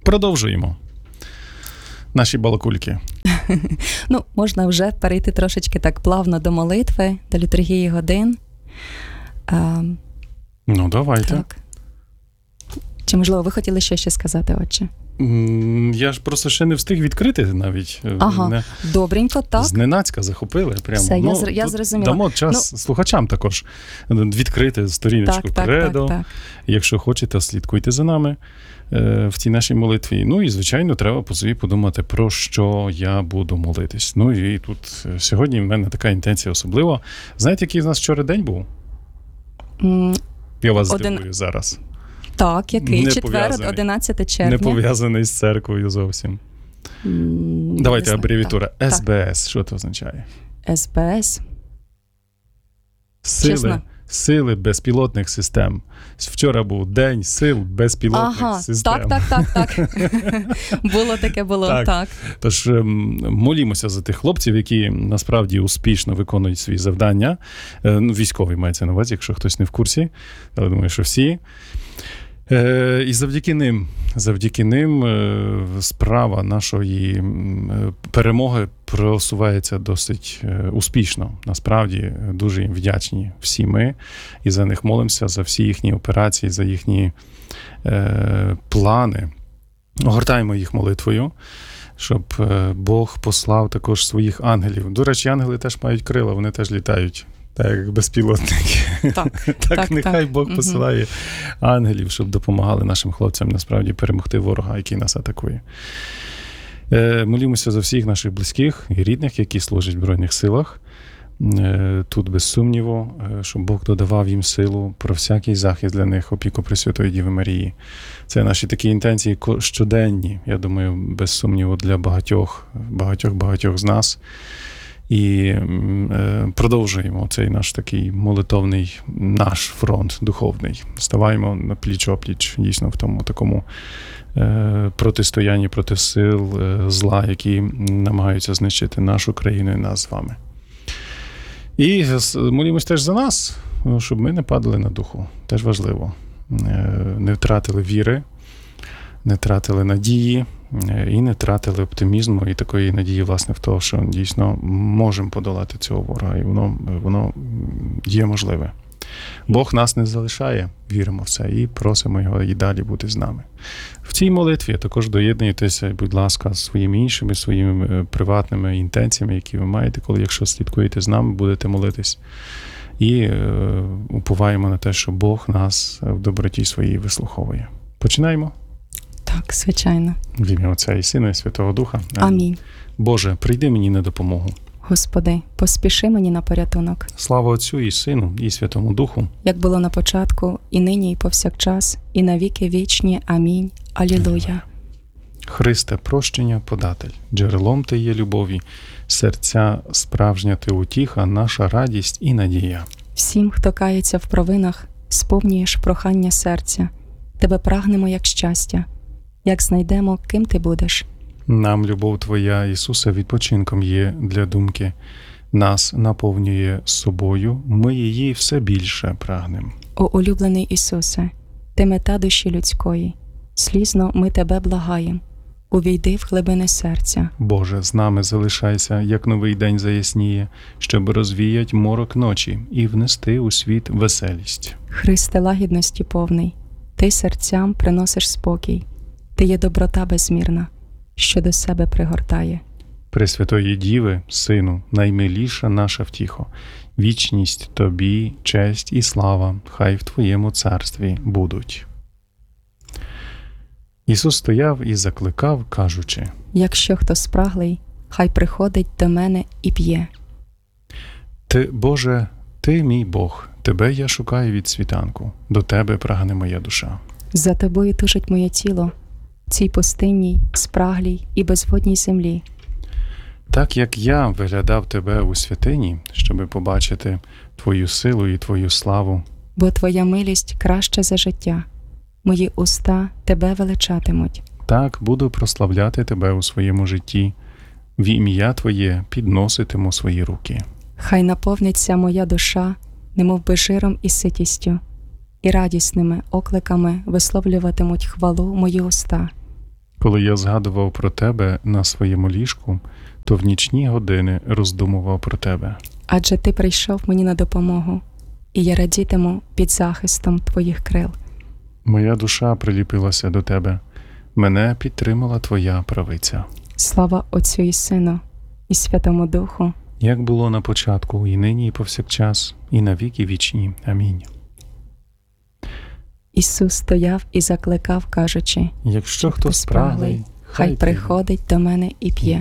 Продовжуємо наші балакульки. Ну, можна вже перейти трошечки так плавно до молитви, до літургії годин. Ну, давайте. Так. Чи, можливо, ви хотіли ще сказати, отче? Я ж просто ще не встиг відкрити навіть. Ага, добренько, так. Зненацька захопили. Прямо. Все, я зрозуміла. Дамо час слухачам також відкрити сторіночку Кредо. Так. Якщо хочете, слідкуйте за нами в цій нашій молитві. Ну і, звичайно, треба по собі подумати, про що я буду молитись. Ну і тут сьогодні в мене така інтенція особлива. Знаєте, який з нас вчора день був? Я вас здивую зараз. Так, який? Четвер, 11 червня. Не пов'язаний з церквою зовсім. Давайте абревіатура. СБС. Що це означає? СБС? Сили безпілотних систем. Вчора був День сил безпілотних систем. Так. Було, так. Тож молімося за тих хлопців, які насправді успішно виконують свої завдання. Військовий мається на увазі, якщо хтось не в курсі. Але думаю, що всі. І завдяки ним справа нашої перемоги просувається досить успішно. Насправді дуже їм вдячні всі ми. І за них молимося, за всі їхні операції, за їхні плани. Огортаємо їх молитвою, щоб Бог послав також своїх ангелів. До речі, ангели теж мають крила, вони теж літають. Так, як безпілотники. Так, нехай Бог посилає ангелів, щоб допомагали нашим хлопцям насправді перемогти ворога, який нас атакує. Молімося за всіх наших близьких і рідних, які служать в Збройних силах. Тут без сумніву, щоб Бог додавав їм силу про всякий захист для них, опіку Пресвятої Діви Марії. Це наші такі інтенції щоденні, я думаю, без сумніву для багатьох з нас. І продовжуємо цей наш такий молитовний наш фронт духовний. Ставаємо на пліч-опліч, дійсно, в тому такому протистоянні проти сил зла, які намагаються знищити нашу країну і нас з вами. І молімось теж за нас, щоб ми не падали на духу. Теж важливо. Не втратили віри, не втратили надії, і не втратили оптимізму і такої надії, власне, в те, що дійсно можемо подолати цього ворога, і воно є можливе. Бог нас не залишає, віримо в це, і просимо його і далі бути з нами. В цій молитві також доєднуйтеся, будь ласка, своїми приватними інтенціями, які ви маєте, якщо слідкуєте з нами, будете молитись. І уповаємо на те, що Бог нас в доброті своїй вислуховує. Починаємо? Так, звичайно. В ім'я Отця і Сина, і Святого Духа. Амінь. Боже, прийди мені на допомогу. Господи, поспіши мені на порятунок. Слава Отцю і Сину, і Святому Духу. Як було на початку, і нині, і повсякчас, і на віки вічні. Амінь. Алілуя. Христе, прощення податель, джерелом Ти є любові, серця справжня Ти утіха, наша радість і надія. Всім, хто кається в провинах, сповнюєш прохання серця. Тебе прагнемо як щастя. Як знайдемо, ким Ти будеш. Нам любов Твоя, Ісусе, відпочинком є для думки. Нас наповнює собою, ми її все більше прагнем. О улюблений Ісусе, Ти мета душі людської, слізно ми Тебе благаєм. Увійди в глибини серця. Боже, з нами залишайся, як новий день заясніє, щоб розвіять морок ночі і внести у світ веселість. Христе лагідності повний, Ти серцям приносиш спокій. Ти є доброта безмірна, що до себе пригортає. Пресвятої Діви, Сину, наймиліша наша втіхо, вічність Тобі, честь і слава, хай в Твоєму царстві будуть. Ісус стояв і закликав, кажучи: якщо хто спраглий, хай приходить до мене і п'є. Ти, Боже, Ти мій Бог, Тебе я шукаю від світанку, до Тебе прагне моя душа. За Тобою тужить моє тіло, в цій пустинній, спраглій і безводній землі. Так як я виглядав Тебе у святині, щоби побачити Твою силу і Твою славу. Бо Твоя милість краща за життя. Мої уста Тебе величатимуть. Так буду прославляти Тебе у своєму житті. В ім'я Твоє підноситиму свої руки. Хай наповниться моя душа, немов би жиром і ситістю, і радісними окликами висловлюватимуть хвалу мої уста. Коли я згадував про тебе на своєму ліжку, то в нічні години роздумував про тебе. Адже ти прийшов мені на допомогу, і я радітиму під захистом твоїх крил. Моя душа приліпилася до тебе, мене підтримала твоя правиця. Слава Отцю і Сину, і Святому Духу, Як було на початку, і нині, і повсякчас, і на віки вічні. Амінь. Ісус стояв і закликав, кажучи: Якщо хто спраглий, хай приходить до мене і п'є.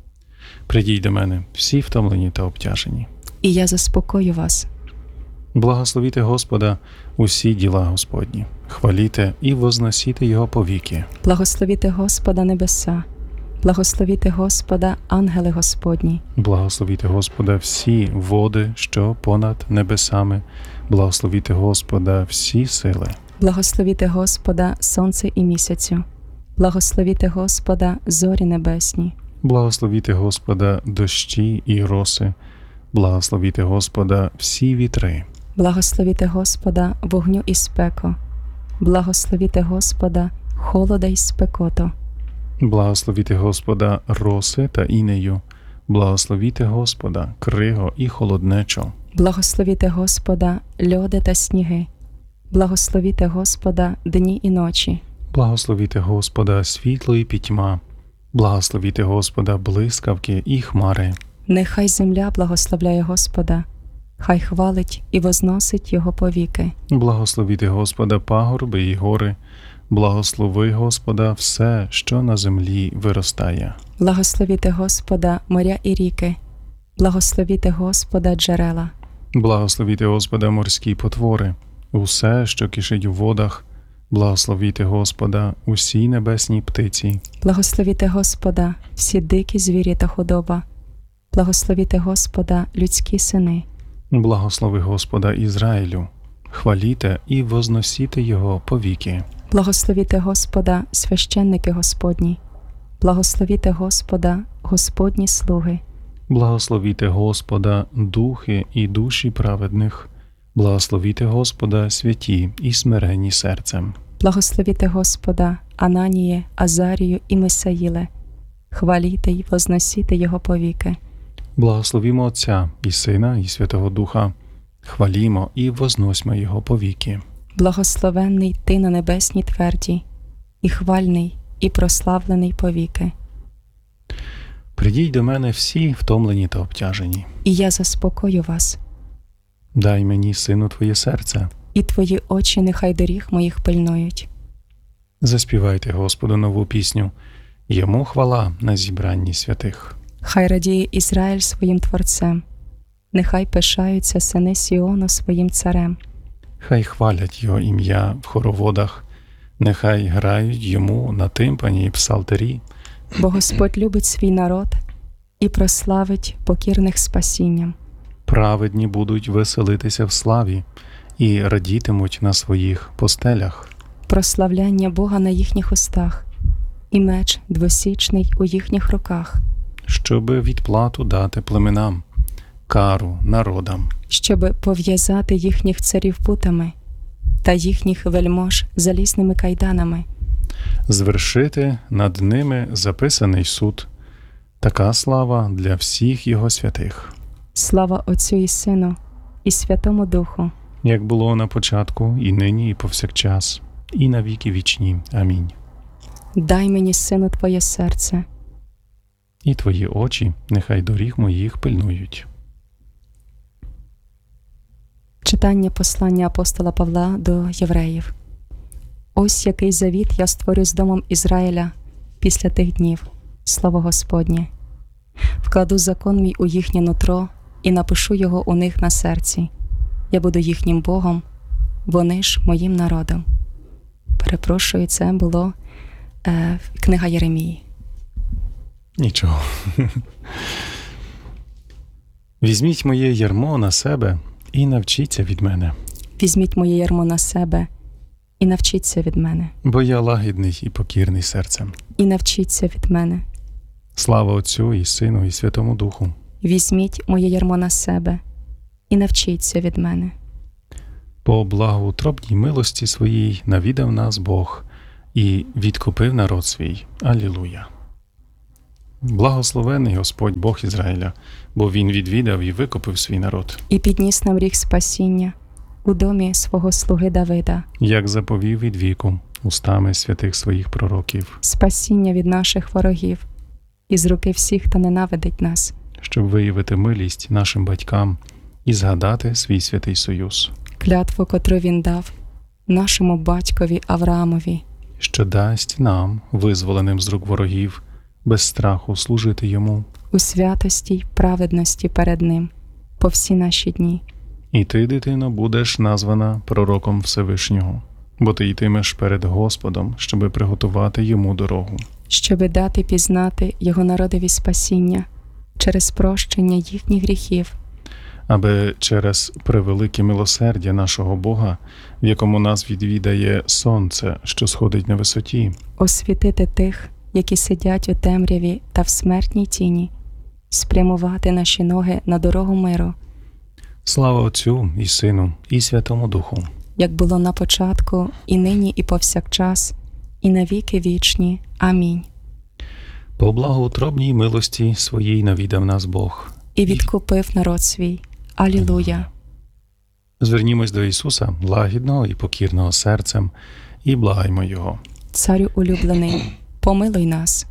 Придіть до мене, всі втомлені та обтяжені. І я заспокою вас. Благословіте Господа усі діла Господні, хваліте і возносіте Його повіки. Благословіте Господа небеса, благословіте Господа ангели Господні, Благословіте Господа всі води, що понад небесами. Благословіте Господа всі сили. благословіте Господа сонце і місяцю, благословіте Господа зорі небесні, Благословіте Господа дощі і роси. Благословіте Господа всі вітри. благословіте Господа вогню і спеко, благословіте Господа холода й спекото, Благословіте Господа роси та інею. Благословіте Господа криго і холоднечо. благословіте Господа льоди та сніги, благословіте Господа дні і ночі, Благословіте Господа світло і пітьма. Благословіте Господа блискавки і хмари. нехай земля благословляє Господа, хай хвалить і возносить Його повіки. Благословіте Господа пагорби і гори. Благослови Господа все, що на землі виростає. Благословіте Господа моря і ріки, благословіте Господа джерела, Благословіте Господа морські потвори, усе, що кишить у водах. Благословіте Господа усі небесні птиці. благословіте Господа всі дикі звірі та худоба, благословіте Господа людські сини, Благослови Господа Ізраїлю. Хваліте і возносіте Його повіки. благословіте Господа священники Господні, благословіте Господа Господні слуги, Благословіте Господа духи і душі праведних. Благословіте Господа святі і смиренні серцем. благословіте Господа Ананіє, Азарію і Мисаїле, хваліте й возносіте Його повіки. Благословімо Отця і Сина і Святого Духа. Хвалімо і возносьмо Його повіки. Благословенний ти на небесній тверді, і хвальний, і прославлений повіки. Придіть до мене всі втомлені та обтяжені. І я заспокою вас, Дай мені, Сину, Твоє серце. і твої очі нехай доріг моїх пильнують. Заспівайте Господу нову пісню. Йому хвала на зібранні святих. Хай радіє Ізраїль своїм Творцем, нехай пишаються сини Сіону своїм царем. Хай хвалять Його ім'я в хороводах, нехай грають Йому на тимпані і псалтирі. Бо Господь любить свій народ і прославить покірних спасінням. Праведні будуть веселитися в славі і радітимуть на своїх постелях. Прославляння Бога на їхніх устах, і меч двосічний у їхніх руках, Щоби відплату дати племенам, кару народам. щоби пов'язати їхніх царів путами та їхніх вельмож залізними кайданами. Звершити над ними записаний суд. Така слава для всіх Його святих. Слава Отцю і Сину, і Святому Духу, Як було на початку, і нині, і повсякчас, і на віки вічні. Амінь. дай мені, Сину, Твоє серце, І Твої очі нехай доріг моїх пильнують. читання послання апостола Павла до євреїв. Ось який завіт я створю з домом Ізраїля після тих днів, слово Господнє. Вкладу закон мій у їхнє нутро і напишу його у них на серці. Я буду їхнім Богом, вони ж моїм народом. Перепрошую, це було книга Єремії. Нічого. Візьміть моє ярмо на себе і навчіться від мене, Візьміть моє ярмо на себе і навчіться від мене. бо я лагідний і покірний серцем. І навчіться від мене. Слава Отцю і Сину і Святому Духу. Візьміть моє ярмо на себе і навчіться від мене. По благоутробній милості своїй навідав нас Бог, і відкупив народ свій. Алілуя! Благословений Господь Бог Ізраїля, бо Він відвідав і викупив свій народ. І підніс нам ріг спасіння у домі свого слуги Давида, Як заповів від віку, устами святих своїх пророків, спасіння від наших ворогів, із руки всіх, хто ненавидить нас, щоб виявити милість нашим батькам і згадати свій святий союз, клятву, котру він дав нашому батькові Авраамові, що дасть нам, визволеним з рук ворогів, без страху служити йому. у святості й праведності перед ним по всі наші дні. І ти, дитино, будеш названа пророком Всевишнього, бо ти йтимеш перед Господом, щоби приготувати йому дорогу, Щоби дати пізнати його народові спасіння через прощення їхніх гріхів, аби через превелике милосердя нашого Бога, в якому нас відвідає сонце, що сходить на висоті, освітити тих, які сидять у темряві та в смертній тіні, спрямувати наші ноги на дорогу миру, слава Отцю і Сину, і Святому Духу, як було на початку, і нині, і повсякчас, і на віки вічні. Амінь. по благоутробній милості своїй навідав нас Бог. І відкупив народ свій. Алілуя. Звернімось до Ісуса, лагідного і покірного серцем, і благаймо Його. Царю улюблений, помилуй нас.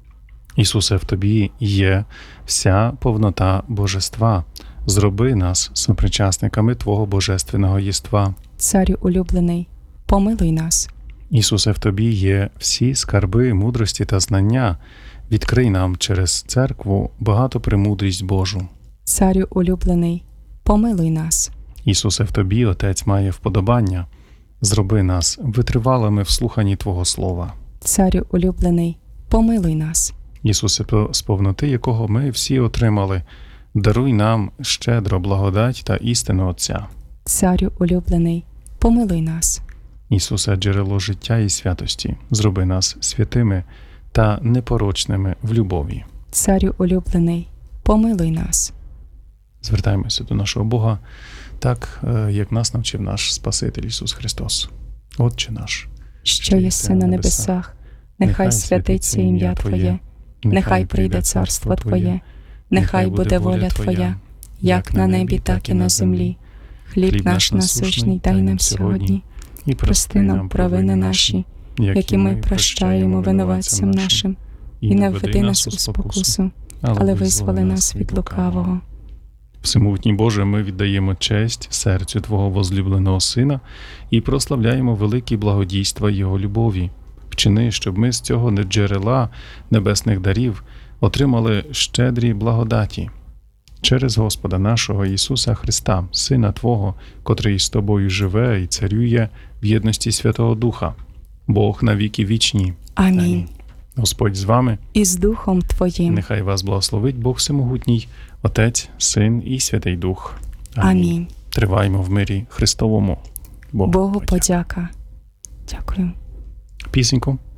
Ісусе, в Тобі є вся повнота Божества. Зроби нас сопричасниками Твого божественного єства. Царю улюблений, помилуй нас. Ісусе, в Тобі є всі скарби мудрості та знання. Відкрий нам через церкву багатопремудрість Божу. Царю улюблений, помилуй нас. Ісусе, в Тобі Отець має вподобання. Зроби нас витривалими в слуханні Твого Слова. Царю улюблений, помилуй нас. Ісусе, з повноти якого ми всі отримали, даруй нам щедро благодать та істину Отця. Царю улюблений, помилуй нас. Ісусе, джерело життя і святості, зроби нас святими та непорочними в любові. Царю улюблений, помилуй нас. Звертаємося до нашого Бога, так, як нас навчив наш Спаситель Ісус Христос. Отче наш, Що єси на небесах, нехай святиться ім'я Твоє, нехай прийде царство Твоє, нехай буде воля Твоя, як на небі, так і на землі. Хліб наш насущний дай нам сьогодні, і прости нам провини наші, які ми прощаємо винуватцям нашим, і не введи нас у спокусу, але визволи нас від лукавого. Всемогутній Боже, ми віддаємо честь серцю Твого возлюбленого Сина і прославляємо великі благодійства Його любові. Вчини, щоб ми з цього джерела небесних дарів отримали щедрі благодаті. Через Господа нашого Ісуса Христа, Сина Твого, котрий з Тобою живе і царює в єдності Святого Духа, Бог на віки вічні. Амінь. Господь з вами. І з Духом Твоїм. Нехай вас благословить Бог Всемогутній, Отець, Син і Святий Дух. Амінь. Триваймо в мирі Христовому. Богу подяка. Дякую. Пісеньку.